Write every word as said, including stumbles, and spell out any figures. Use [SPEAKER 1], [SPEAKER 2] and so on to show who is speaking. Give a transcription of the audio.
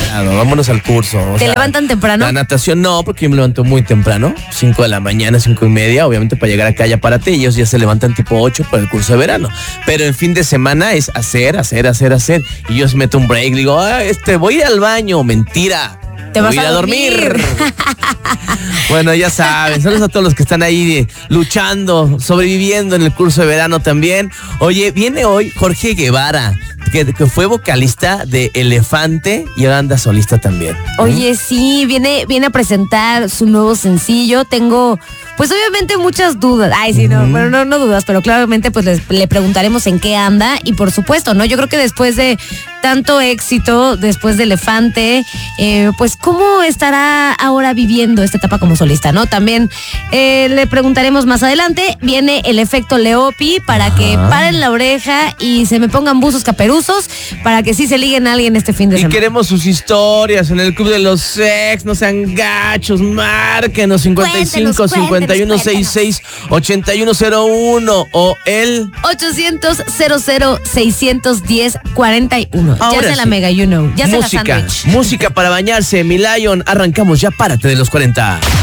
[SPEAKER 1] cuidado, vámonos al curso. O
[SPEAKER 2] ¿Te
[SPEAKER 1] sea,
[SPEAKER 2] levantan temprano?
[SPEAKER 1] La natación no, porque yo me levanto muy temprano, cinco de la mañana, cinco y media, obviamente para llegar acá ya párate, ellos ya se levantan tipo ocho para el curso de verano. Pero en fin de semana es hacer, hacer, hacer, hacer. Y yo meto un break, digo, ah, este, voy a ir al baño, mentira.
[SPEAKER 2] Te vas
[SPEAKER 1] voy a ir
[SPEAKER 2] a
[SPEAKER 1] a
[SPEAKER 2] dormir.
[SPEAKER 1] dormir. Bueno, ya saben, saludos a todos los que están ahí eh, luchando, sobreviviendo en el curso de verano también. Oye, viene hoy Jorge Guevara, que, que fue vocalista de Elefante y ahora anda solista también.
[SPEAKER 2] Oye, sí, viene, viene a presentar su nuevo sencillo. Tengo, pues obviamente muchas dudas. Ay, sí, no,
[SPEAKER 1] Ujú.
[SPEAKER 2] bueno, no, no dudas, pero claramente pues les- le preguntaremos en qué anda. Y por supuesto, ¿no? Yo creo que después de tanto éxito, después de Elefante, eh, pues cómo estará ahora viviendo esta etapa como solista, ¿no? También eh, le preguntaremos más adelante. Viene el efecto Leopi para
[SPEAKER 1] Ajá.
[SPEAKER 2] que paren la oreja y se me pongan buzos caperuzos para que sí se liguen a alguien este fin de
[SPEAKER 1] Y
[SPEAKER 2] semana.
[SPEAKER 1] queremos sus historias en el Club de los Sex, no sean gachos, márquenos cincuenta y cinco,
[SPEAKER 2] Cuéntenos,
[SPEAKER 1] cincuenta y uno, sesenta y seis, ochenta y uno cero uno o el...
[SPEAKER 2] ochocientos, cero cero, seiscientos diez, cuarenta y uno. Ya
[SPEAKER 1] Ahora
[SPEAKER 2] se la
[SPEAKER 1] sí.
[SPEAKER 2] mega, you know. Ya se la
[SPEAKER 1] Música,
[SPEAKER 2] sándwich.
[SPEAKER 1] música para bañarse, mi Lion, arrancamos ya, párate de los cuarenta.